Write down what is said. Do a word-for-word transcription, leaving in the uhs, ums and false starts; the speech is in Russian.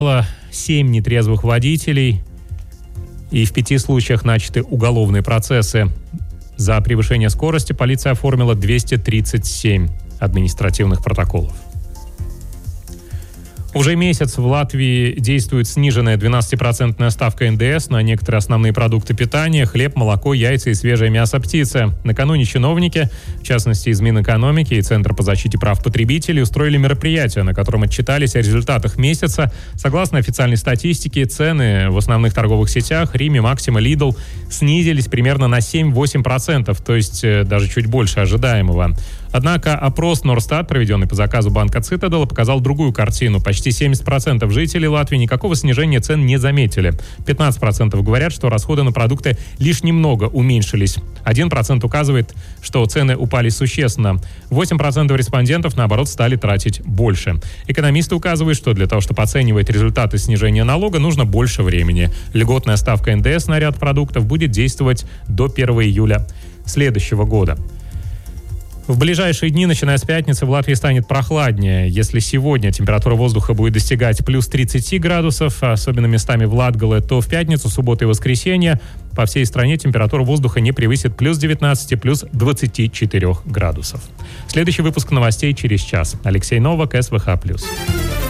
семь нетрезвых водителей, и в пяти случаях начаты уголовные процессы. За превышение скорости полиция оформила двести тридцать семь административных протоколов. Уже месяц в Латвии действует сниженная двенадцатипроцентная ставка эн дэ эс на некоторые основные продукты питания: хлеб, молоко, яйца и свежее мясо птицы. Накануне чиновники, в частности из Минэкономики и Центра по защите прав потребителей, устроили мероприятие, на котором отчитались о результатах месяца. Согласно официальной статистике, цены в основных торговых сетях Риме, Максима, Лидл снизились примерно на семь-восемь процентов, то есть даже чуть больше ожидаемого. Однако опрос Норстат, проведенный по заказу банка Цитадел, показал другую картину. Почти семьдесят процентов жителей Латвии никакого снижения цен не заметили. пятнадцать процентов говорят, что расходы на продукты лишь немного уменьшились. один процент указывает, что цены упали существенно. восемь процентов респондентов, наоборот, стали тратить больше. Экономисты указывают, что для того, чтобы оценивать результаты снижения налога, нужно больше времени. Льготная ставка эн дэ эс на ряд продуктов будет действовать до первого июля следующего года. В ближайшие дни, начиная с пятницы, в Латвии станет прохладнее. Если сегодня температура воздуха будет достигать плюс тридцать градусов, особенно местами в Латгале, то в пятницу, субботу и воскресенье по всей стране температура воздуха не превысит плюс девятнадцать, плюс двадцать четыре градусов. Следующий выпуск новостей через час. Алексей Новак, эс вэ ха плюс.